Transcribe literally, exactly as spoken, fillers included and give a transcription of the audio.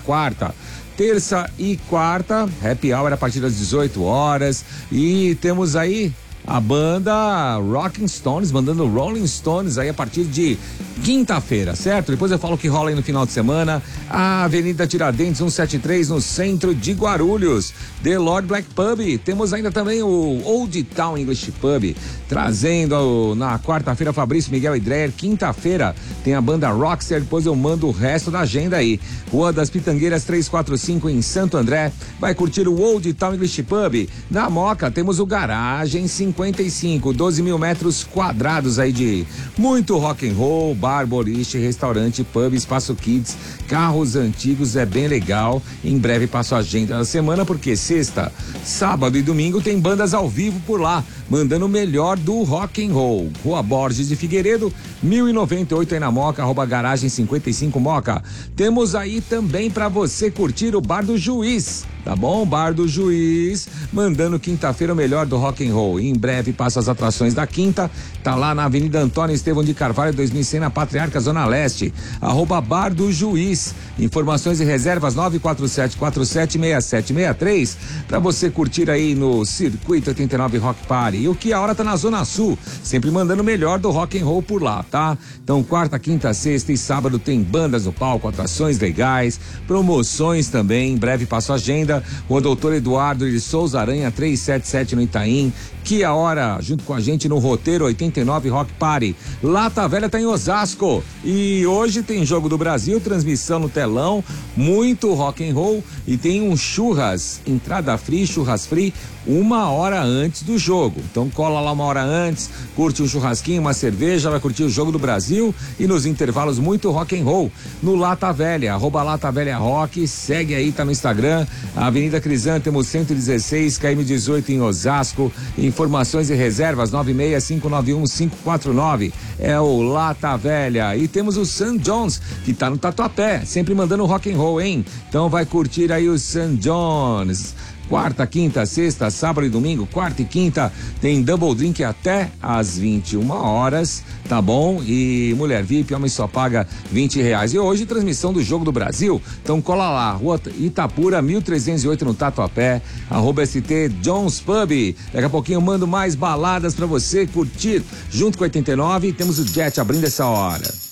quarta. Terça e quarta, happy hour a partir das dezoito horas. E temos aí a banda Rocking Stones, mandando Rolling Stones aí a partir de quinta-feira, certo? Depois eu falo o que rola aí no final de semana. A Avenida Tiradentes cento e setenta e três, no centro de Guarulhos. The Lord Black Pub. Temos ainda também o Old Town English Pub, trazendo na quarta-feira Fabrício, Miguel e Dreyer. Quinta-feira tem a banda Rockstar. Depois eu mando o resto da agenda aí. Rua das Pitangueiras trezentos e quarenta e cinco, em Santo André. Vai curtir o Old Town English Pub. Na Moca temos o Garagem cinquenta e cinco, doze mil metros quadrados aí de muito rock and roll, bar, boliche, restaurante, pub, espaço kids, carros antigos, é bem legal. Em breve passo a agenda da semana, porque sexta, sábado e domingo tem bandas ao vivo por lá, mandando o melhor do rock and roll. Rua Borges de Figueiredo, mil e noventa e oito aí na Moca, arroba Garagem cinquenta e cinco Moca. Temos aí também para você curtir o Bar do Juiz, tá bom? Bar do Juiz, mandando quinta-feira o melhor do rock and roll. Em breve passa as atrações da quinta, tá lá na Avenida Antônio Estevão de Carvalho dois mil e cem, na Patriarca Zona Leste, arroba Bar do Juiz. Informações e reservas nove quatro sete quatro sete seis sete seis três, para você curtir aí no Circuito oitenta e nove Rock Party. E o que a hora tá na Zona Sul, sempre mandando o melhor do rock and roll por lá, tá? Então quarta, quinta, sexta e sábado tem bandas no palco, atrações legais, promoções também. Em breve passo a agenda. O doutor Eduardo de Souza Aranha trezentos e setenta e sete no Itaim. Que a hora, junto com a gente no Roteiro oitenta e nove Rock Party. Lata Velha tá em Osasco. E hoje tem Jogo do Brasil, transmissão no telão, muito rock and roll, e tem um churras, entrada free, churras free, uma hora antes do jogo. Então cola lá uma hora antes, curte um churrasquinho, uma cerveja, vai curtir o Jogo do Brasil, e nos intervalos muito rock and roll no Lata Velha, arroba Lata Velha Rock. Segue aí, tá no Instagram. Avenida Crisântemo cento e dezesseis, K M dezoito em Osasco. Informações e reservas nove seis cinco nove um cinco quatro nove, é o Lata Velha. E temos o Sam Jones, que tá no Tatuapé, sempre mandando rock and roll, hein? Então vai curtir aí o Sam Jones. Quarta, quinta, sexta, sábado e domingo, quarta e quinta, tem Double Drink até às vinte e uma horas, tá bom? E mulher V I P, homem só paga vinte reais. E hoje, transmissão do Jogo do Brasil. Então cola lá, Rua Itapura, mil trezentos e oito no Tatuapé, arroba S T Jones Pub. Daqui a pouquinho eu mando mais baladas pra você curtir. Junto com oitenta e nove, temos o Jet abrindo essa hora.